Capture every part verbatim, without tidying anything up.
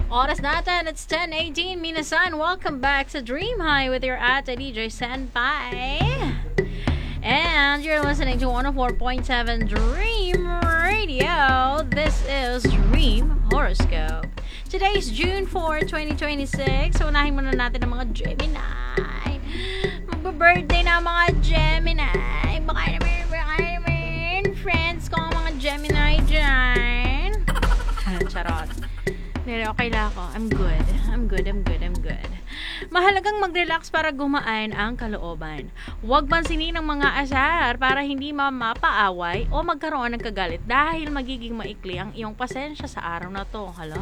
Oras natin, it's ten eighteen. Minasan, welcome back to Dream High with your ate D J Senpai. And you're listening to one oh four point seven Dream Radio. This is Dream Horoscope. Today is June fourth, twenty twenty-six. So, unahin muna natin ang mga Gemini. Magba-birthday na mga Gemini. Baka naman, baka naman, friends ko ang mga Gemini dyan. Charot. Pero okay lang ako. I'm good. I'm good, I'm good, I'm good. Mahalagang mag-relax para gumaan ang kalooban. Huwag pansinin ang mga asar para hindi mapaaway o magkaroon ng kagalit dahil magiging maikli ang iyong pasensya sa araw na to. Hello?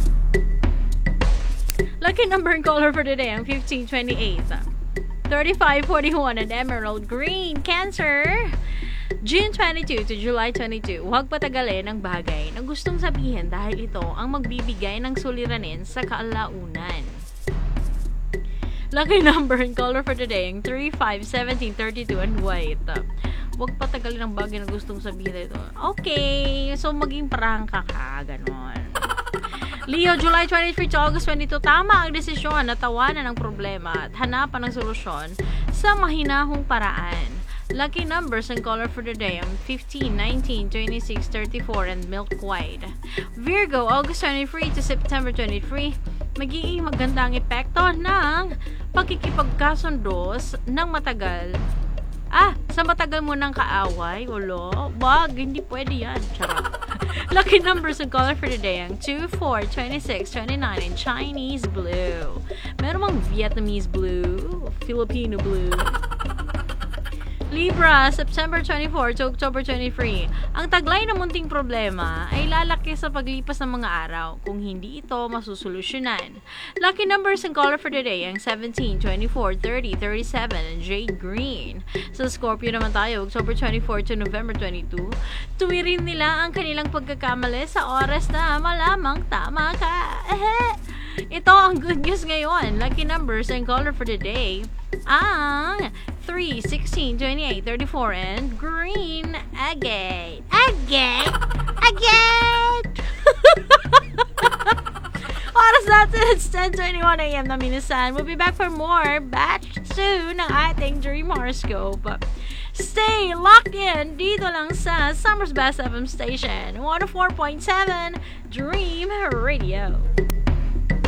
Lucky number and color for today ang fifteen twenty-eight, thirty-five forty-one, and emerald green. Cancer! June twenty-second to July twenty-second, huwag patagalin ang bagay na gustong sabihin dahil ito ang magbibigay ng suliranin sa kaalaunan. Lucky number and color for today ang three, five, seventeen, thirty-two, and white. Huwag patagalin ang bagay na gustong sabihin ito. Okay, so maging prangka ka, ganon. Leo, July twenty-third to August twenty-second, tama ang desisyon na tawanan ang problema at hanapan ng solusyon sa mahinahong paraan. Lucky numbers and color for today ang fifteen, nineteen, twenty-six, thirty-four, and milk white. Virgo, August twenty-third to September twenty-third, magiging maganda ang epekto ng pagkikipagkasundo ng matagal. Ah, sa matagal mo ng kaaway, ulo, wag, hindi pwede yan. Charot. Lucky numbers and color for today ang two, four, twenty-six, twenty-nine, and Chinese blue. Meron mang Vietnamese blue, Filipino blue. Libra, September twenty-fourth to October twenty-third. Ang taglay ng munting problema ay lalaki sa paglipas ng mga araw kung hindi ito masusolusyonan. Lucky numbers and color for today ang seventeen, twenty-four, thirty, thirty-seven, and jade green. Sa Scorpio naman tayo, October twenty-fourth to November twenty-second. Tuwirin nila ang kanilang pagkakamali sa oras na malamang tama ka. Ito ang good news ngayon. Lucky numbers and color for today ang three, sixteen, twenty-eight, thirty-four, and green. Agate. Agate. Agate. Oras natin, it's ten twenty-one a.m. na Minasan. We'll be back for more batch two ng ating Dream Horoscope. Stay locked in dito lang sa Summer's Best F M Station, one oh four point seven Dream Radio.